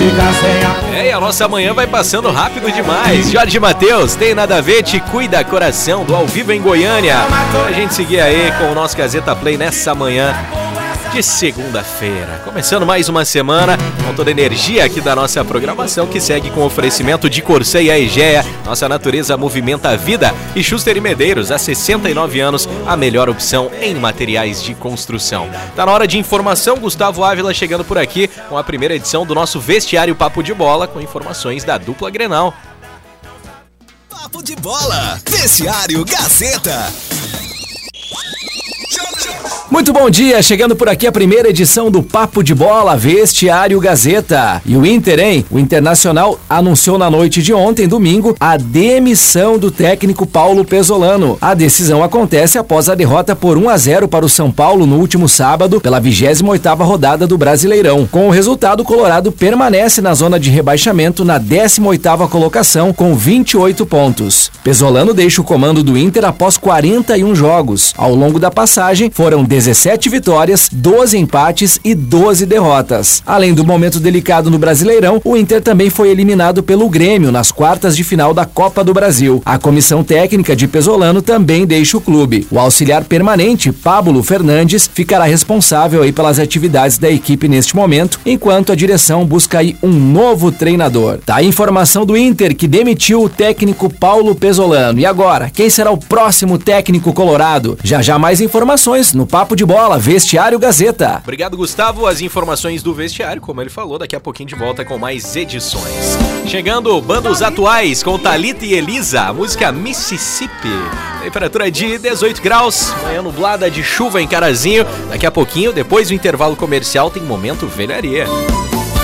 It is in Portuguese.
ficar sem a... E a nossa manhã vai passando rápido demais. Jorge Mateus, tem nada a ver, te cuida coração, do Ao Vivo em Goiânia. Pra gente seguir aí com o nosso Gazeta Play nessa manhã de segunda-feira. Começando mais uma semana com toda a energia aqui da nossa programação, que segue com o oferecimento de Corsã e Aegea. Nossa natureza movimenta a vida. E Schuster e Medeiros, há 69 anos, a melhor opção em materiais de construção. Tá na hora de informação, Gustavo Ávila chegando por aqui com a primeira edição do nosso Vestiário Papo de Bola, com informações da dupla Grenal. Papo de Bola, Vestiário Gazeta. Muito bom dia, chegando por aqui a primeira edição do Papo de Bola, Vestiário Gazeta. E o Inter, hein? O Internacional anunciou na noite de ontem, domingo, a demissão do técnico Paulo Pezzolano. A decisão acontece após a derrota por 1-0 para o São Paulo no último sábado, pela 28ª rodada do Brasileirão. Com o resultado, o Colorado permanece na zona de rebaixamento na 18ª colocação, com 28 pontos. Pezzolano deixa o comando do Inter após 41 jogos. Ao longo da passagem, foram 17 vitórias, 12 empates e 12 derrotas. Além do momento delicado no Brasileirão, o Inter também foi eliminado pelo Grêmio nas quartas de final da Copa do Brasil. A comissão técnica de Pezzolano também deixa o clube. O auxiliar permanente, Pablo Fernandes, ficará responsável aí pelas atividades da equipe neste momento, enquanto a direção busca aí um novo treinador. Tá a informação do Inter, que demitiu o técnico Paulo Pezzolano. E agora, quem será o próximo técnico colorado? Já mais informações no Papo de Bola, Vestiário Gazeta. Obrigado, Gustavo. As informações do vestiário, como ele falou, daqui a pouquinho de volta com mais edições. Chegando, bandos atuais com Thalita e Elisa, a música Mississippi. Temperatura de 18 graus, manhã nublada de chuva em Carazinho. Daqui a pouquinho, depois do intervalo comercial, tem Momento Velharia.